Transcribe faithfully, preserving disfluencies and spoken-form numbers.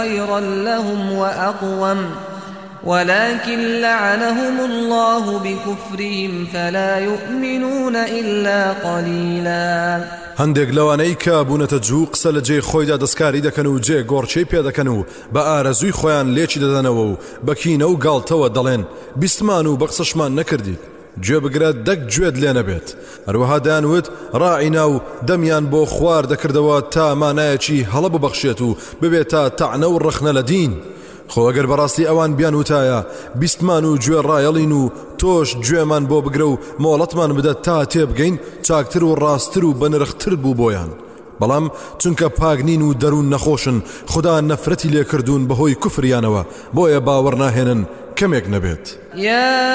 خيرا لهم وأقوم ولكن لعنهم الله بكفرهم فلا يؤمنون إلا قليلا. هەندێک لەوانەی کە بوونەتە جوو قسە لە جێی خۆیدا دەستکاری دەکەن و جێ گۆڕچەی پێ دەکەن و بە ئارەزووی خۆیان لێکی دەدەنەوە و بەکینە و گاڵتەوە دەڵێن بیستمان و بە قسەشمان نەکردیت، گوێ بگرە دەک گوێت لێ نەبێت. هەروەها دەیانوت ڕائینا و دەمیان بۆ خوار دەکردەوە تا مانایەکی هەڵە ببەخشێت و ببێت تا تەعنە و ڕخنە لە دین. خۆ ئەگەر بەڕاستی ئەوان بیان وتایە بیستمان و گوێ ڕایەڵین و تۆش گوێمان بۆ بگرە و مۆڵەتمان بدە تا تێبگەین، چاکتر و ڕاستتر و بەنرختر بوو بۆیان. بەڵام چونکە پاگنین و دەروون نەخۆشن، خدا نەفرەتی لێکردوون بەهۆی کوفریانەوە، بۆیە باوەڕ ناهێنن کەمێک نەبێت.